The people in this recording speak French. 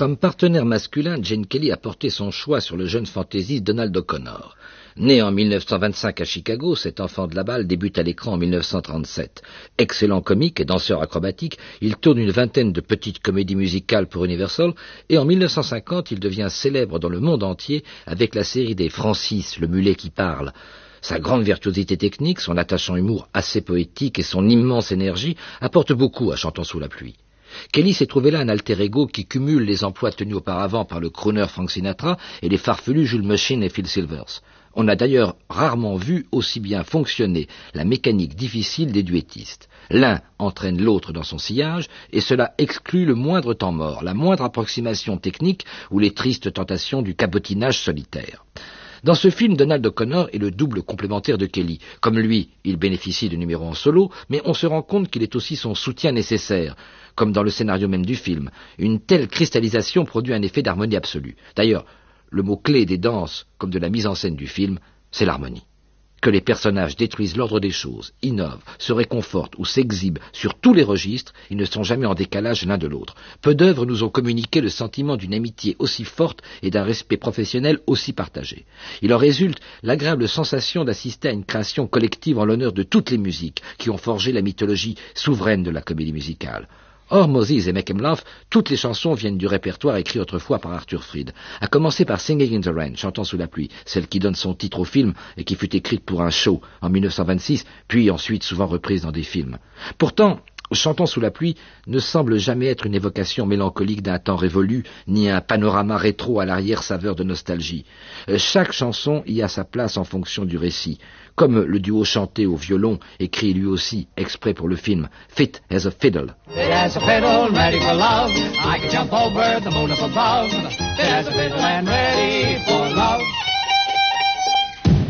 Comme partenaire masculin, Gene Kelly a porté son choix sur le jeune fantaisiste Donald O'Connor. Né en 1925 à Chicago, cet enfant de la balle débute à l'écran en 1937. Excellent comique et danseur acrobatique, il tourne une vingtaine de petites comédies musicales pour Universal et en 1950, il devient célèbre dans le monde entier avec la série des Francis, le mulet qui parle. Sa grande virtuosité technique, son attachant humour assez poétique et son immense énergie apportent beaucoup à Chantons sous la pluie. Kelly s'est trouvé là un alter ego qui cumule les emplois tenus auparavant par le crooner Frank Sinatra et les farfelus Jules Machine et Phil Silvers. On a d'ailleurs rarement vu aussi bien fonctionner la mécanique difficile des duettistes. L'un entraîne l'autre dans son sillage, et cela exclut le moindre temps mort, la moindre approximation technique ou les tristes tentations du cabotinage solitaire. Dans ce film, Donald O'Connor est le double complémentaire de Kelly. Comme lui, il bénéficie de numéros en solo, mais on se rend compte qu'il est aussi son soutien nécessaire, comme dans le scénario même du film. Une telle cristallisation produit un effet d'harmonie absolue. D'ailleurs, le mot-clé des danses, comme de la mise en scène du film, c'est l'harmonie. Que les personnages détruisent l'ordre des choses, innovent, se réconfortent ou s'exhibent sur tous les registres, ils ne sont jamais en décalage l'un de l'autre. Peu d'œuvres nous ont communiqué le sentiment d'une amitié aussi forte et d'un respect professionnel aussi partagé. Il en résulte l'agréable sensation d'assister à une création collective en l'honneur de toutes les musiques qui ont forgé la mythologie souveraine de la comédie musicale. Hors Moses et Make 'Em Laugh, toutes les chansons viennent du répertoire écrit autrefois par Arthur Freed, à commencer par Singing in the Rain, Chantant sous la pluie, celle qui donne son titre au film et qui fut écrite pour un show en 1926, puis ensuite souvent reprise dans des films. Pourtant, Chantons sous la pluie ne semble jamais être une évocation mélancolique d'un temps révolu, ni un panorama rétro à l'arrière-saveur de nostalgie. Chaque chanson y a sa place en fonction du récit, comme le duo chanté au violon, écrit lui aussi exprès pour le film, Fit as a Fiddle. Fit as a fiddle, ready for love, I can jump over the moon up above. Fit as a fiddle and ready